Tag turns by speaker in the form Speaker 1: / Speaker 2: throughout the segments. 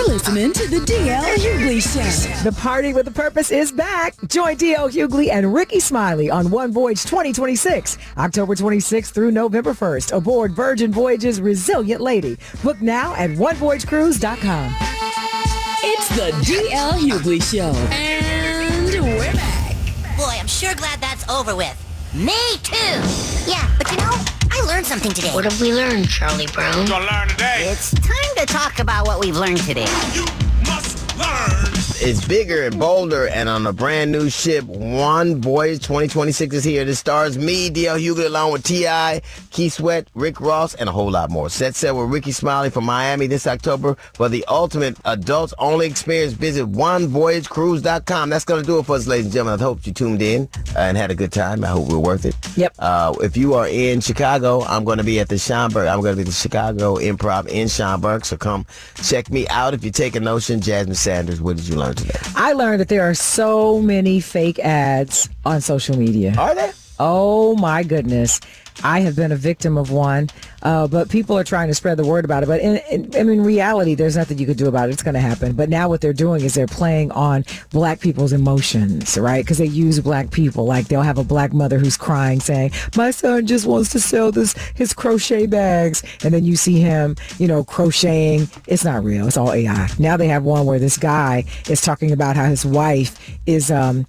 Speaker 1: You're listening to the DL Hughley Show.
Speaker 2: The Party with a Purpose is back. Join DL Hughley and Ricky Smiley on One Voyage 2026, October 26th through November 1st, aboard Virgin Voyage's Resilient Lady. Book now at onevoyagecruise.com.
Speaker 1: It's the DL Hughley Show. And we're back.
Speaker 3: Boy, I'm sure glad that's over with. Me too. Yeah, but I learned something today.
Speaker 4: What have we learned, Charlie Brown?
Speaker 5: We're gonna learn today.
Speaker 3: It's time to talk about what we've learned today.
Speaker 5: You must learn.
Speaker 6: It's bigger and bolder, and on a brand new ship, One Voyage 2026 is here. This stars me, DL Hughley, along with T.I., Keith Sweat, Rick Ross, and a whole lot more. Set sail with Ricky Smiley from Miami this October for the ultimate adults-only experience. Visit onevoyagecruise.com. That's going to do it for us, ladies and gentlemen. I hope you tuned in and had a good time. I hope we're worth it.
Speaker 2: Yep.
Speaker 6: If you are in Chicago, I'm going to be at the Schomburg. I'm going to be at the Chicago Improv in Schomburg, so come check me out. If you take a notion, Jasmine Sanders, what did you learn today?
Speaker 2: I learned that there are so many fake ads on social media.
Speaker 6: Are there?
Speaker 2: Oh, my goodness. I have been a victim of one, but people are trying to spread the word about it. But in reality, there's nothing you could do about it. It's going to happen. But now what they're doing is they're playing on black people's emotions, right? Because they use black people. Like they'll have a black mother who's crying saying, my son just wants to sell his crochet bags. And then you see him, crocheting. It's not real. It's all AI. Now they have one where this guy is talking about how his wife is,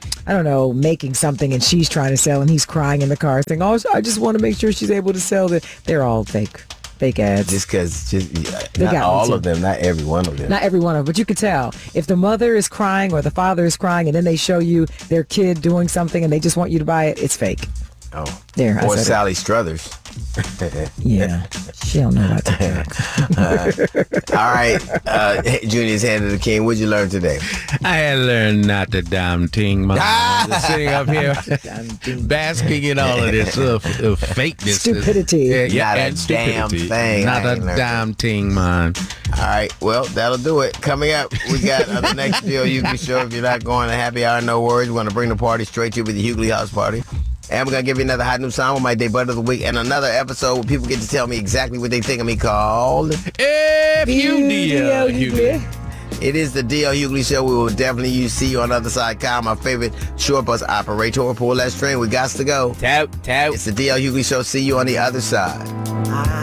Speaker 2: making something and she's trying to sell and he's crying in the car saying, oh, I just want to make sure she's able to sell it. They're all fake ads.
Speaker 6: Just because, not all of them, not every one of them.
Speaker 2: Not every one of them, but you could tell. If the mother is crying or the father is crying and then they show you their kid doing something and they just want you to buy it, it's fake.
Speaker 6: Oh.
Speaker 2: There,
Speaker 6: or Sally Struthers.
Speaker 2: Yeah, she don't know about TikTok.
Speaker 6: All right, Junior's Hand of the King. What'd you learn today?
Speaker 7: I had learned not to damn ting, man. Just sitting up here basking in all of this fakeness.
Speaker 2: Stupidity.
Speaker 6: Not
Speaker 7: and
Speaker 6: a
Speaker 7: stupidity.
Speaker 6: damn thing.
Speaker 7: Not a damn ting, man.
Speaker 6: All right, well, that'll do it. Coming up, we got the next deal you can show if you're not going to happy hour, no worries. We're going to bring the party straight to you with the Hughley House Party. And we're going to give you another hot new song with my debut of the week and another episode where people get to tell me exactly what they think of me called
Speaker 7: FUDL Hughley.
Speaker 6: It is the DL Hughley Show. We will definitely see you on the other side. Kyle, my favorite short bus operator. Pull that string. We got to go.
Speaker 7: Tout.
Speaker 6: It's the DL Hughley Show. See you on the other side.